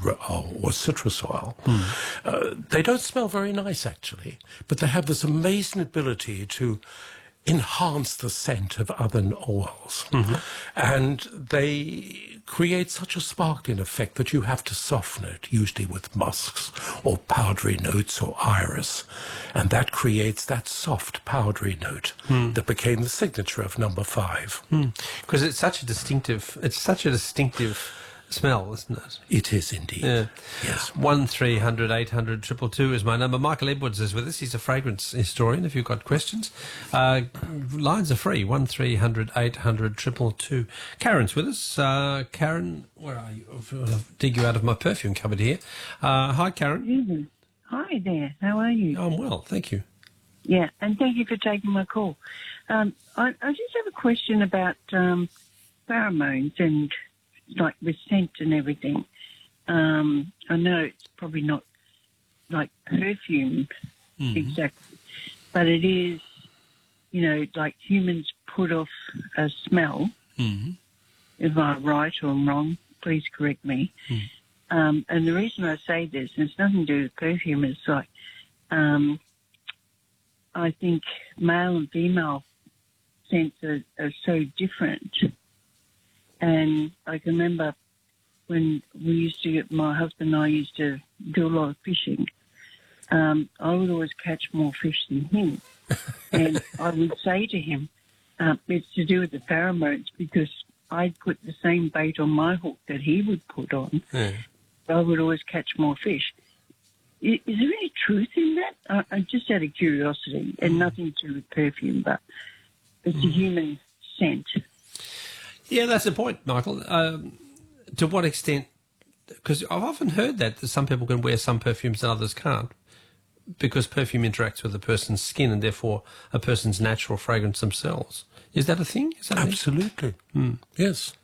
or citrus oil. They don't smell very nice, actually, but they have this amazing ability to enhance the scent of other oils. And they create such a sparkling effect that you have to soften it, usually with musks or powdery notes or iris. And that creates that soft, powdery note that became the signature of number 5. Because it's such a distinctive smell, isn't it? It is indeed. Yeah. Yes. 1300 800 222 is my number. Michael Edwards is with us. He's a fragrance historian. If you've got questions, lines are free. 1300 800 222. Karen's with us. Karen, where are you? I'll dig you out of my perfume cupboard here. Hi, Karen. Hi there. How are you? I'm well, thank you. Yeah, and thank you for taking my call. I just have a question about pheromones and like with scent and everything. I know it's probably not like perfume exactly, but it is, like humans put off a smell. If I'm right or I'm wrong, please correct me. And the reason I say this, and it's nothing to do with perfume, is like I think male and female scents are so different. And I can remember when my husband and I used to do a lot of fishing, I would always catch more fish than him. And I would say to him, it's to do with the pheromones, because I'd put the same bait on my hook that he would put on. I would always catch more fish. Is there any truth in that? Just out of curiosity, and nothing to do with perfume, but it's a human scent. Yeah, that's the point, Michael. To what extent? Because I've often heard that some people can wear some perfumes and others can't, because perfume interacts with a person's skin and therefore a person's natural fragrance themselves. Is that a thing? Absolutely. Yes.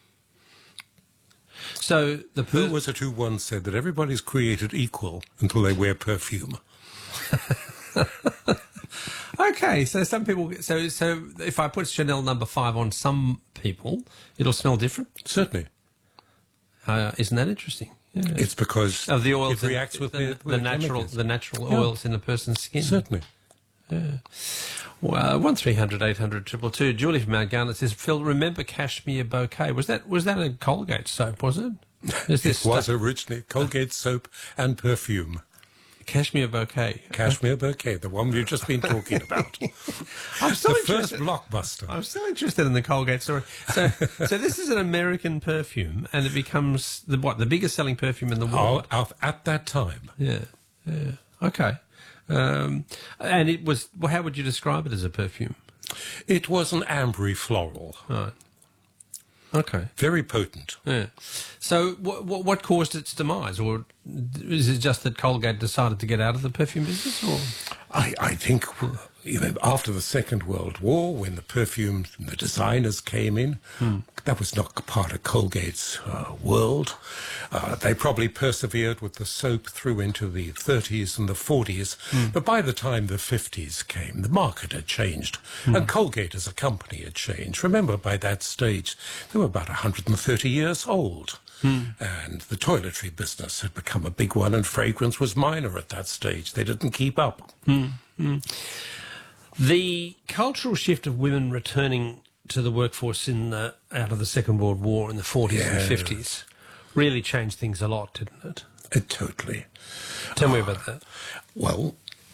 So who was it who once said that everybody's created equal until they wear perfume? Okay, so some people. So if I put Chanel number 5 on some people, it'll smell different. Certainly. Isn't that interesting? Yeah. It's because of the oils it reacts with the natural oils in a person's skin. Certainly. Yeah. Well, 1300 800 222. Julie from Mount Garnet says, Phil, remember Cashmere Bouquet? Was that a Colgate soap? Was it? It was originally Colgate soap and perfume. Cashmere Bouquet. Cashmere Bouquet, the one we've just been talking about. I'm so the first blockbuster. I'm so interested in the Colgate story. So this is an American perfume, and it becomes the biggest selling perfume in the world at that time. Yeah. Okay. And it was. Well, how would you describe it as a perfume? It was an ambery floral. Right. Okay. Very potent. Yeah. So what caused its demise? Or is it just that Colgate decided to get out of the perfume business? Or I think after the Second World War, when the perfumes and the designers came in, that was not part of Colgate's world. They probably persevered with the soap through into the 30s and the 40s, but by the time the 50s came, the market had changed, and Colgate as a company had changed. Remember, by that stage, they were about 130 years old. And the toiletry business had become a big one, and fragrance was minor at that stage. They didn't keep up. The cultural shift of women returning to the workforce out of the Second World War in the 40s and 50s really changed things a lot, didn't it? Totally. Tell me about that. Well,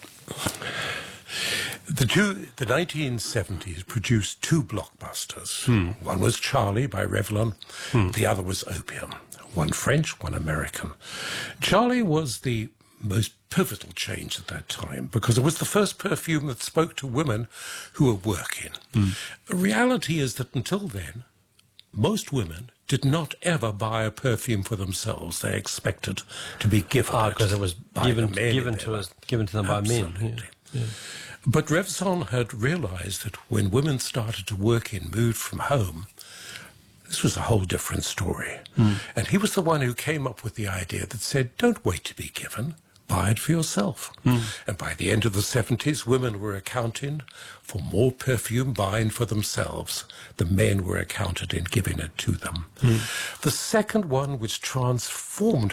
the 1970s produced 2 blockbusters. One was Charlie by Revlon. The other was Opium. One French, one American. Charlie was the most pivotal change at that time because it was the first perfume that spoke to women who were working. The reality is that until then, most women did not ever buy a perfume for themselves. They expected to be given it because it was given to them by men. Yeah. But Revlon had realized that when women started to work in Mood from Home, this was a whole different story. And he was the one who came up with the idea that said, don't wait to be given, buy it for yourself. And by the end of the 70s, women were accounting for more perfume buying for themselves. The men were accounted in giving it to them. The second one, which transformed